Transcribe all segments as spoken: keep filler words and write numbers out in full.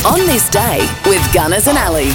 On This Day with Gunners and Ali.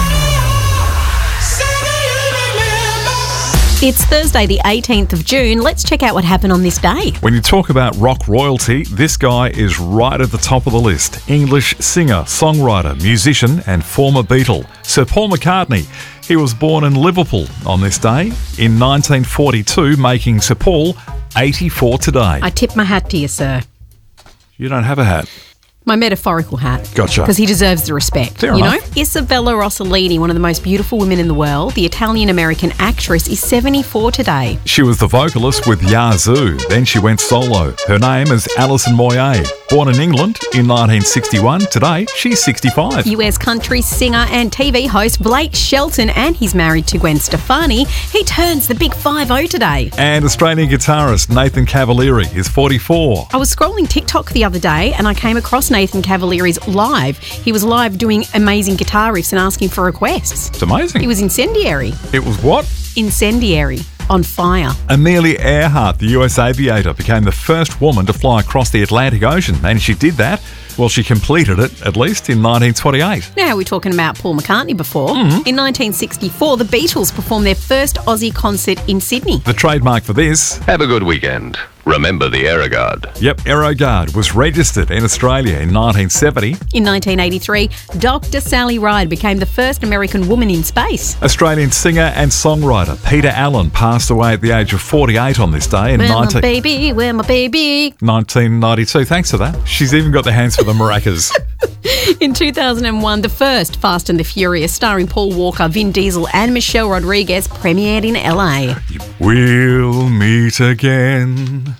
It's Thursday, the eighteenth of June. Let's check out what happened on this day. When you talk about rock royalty, this guy is right at the top of the list. English singer, songwriter, musician and former Beatle, Sir Paul McCartney. He was born in Liverpool on this day in nineteen forty-two, making Sir Paul eighty-four today. I tip my hat to you, sir. You don't have a hat. My metaphorical hat. Gotcha. Because he deserves the respect. Fair you enough. know? Isabella Rossellini, one of the most beautiful women in the world, the Italian-American actress, is seventy-four today. She was the vocalist with Yazoo. Then she went solo. Her name is Alison Moyet. Born in England in nineteen sixty-one. Today, she's sixty-five. U S country singer and T V host Blake Shelton, and he's married to Gwen Stefani. He turns the big five oh today. And Australian guitarist Nathan Cavalieri is forty-four. I was scrolling TikTok the other day and I came across Nathan Cavalieri's live. He was live doing amazing guitar riffs and asking for requests. It's amazing. He was incendiary. It was what? Incendiary. On fire. Amelia Earhart, the U S aviator, became the first woman to fly across the Atlantic Ocean, and she did that, well, she completed it, at least, in nineteen twenty-eight. Now, we were talking about Paul McCartney before. Mm-hmm. In nineteen sixty-four, the Beatles performed their first Aussie concert in Sydney. The trademark for this... Have a good weekend. Remember the Aerogard. Yep, Aerogard was registered in Australia in nineteen seventy. In nineteen eighty-three, Doctor Sally Ride became the first American woman in space. Australian singer and songwriter Peter Allen passed away at the age of forty-eight on this day in Where nineteen- my baby, where my baby. nineteen ninety-two. Thanks for that. She's even got the hands for the maracas. In two thousand one, the first Fast and the Furious, starring Paul Walker, Vin Diesel and Michelle Rodriguez, premiered in L A. We'll meet again.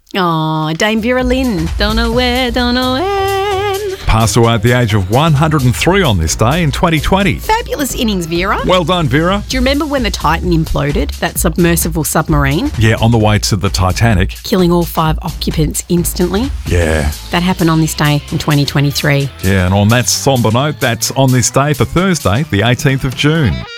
Oh, Dame Vera Lynn. Don't know where, don't know when. Passed away at the age of one hundred three on this day in twenty twenty. Fabulous innings, Vera. Well done, Vera. Do you remember when the Titan imploded, that submersible submarine? Yeah, on the way to the Titanic. Killing all five occupants instantly? Yeah. That happened on this day in twenty twenty-three. Yeah, and on that somber note, that's On This Day for Thursday, the eighteenth of June.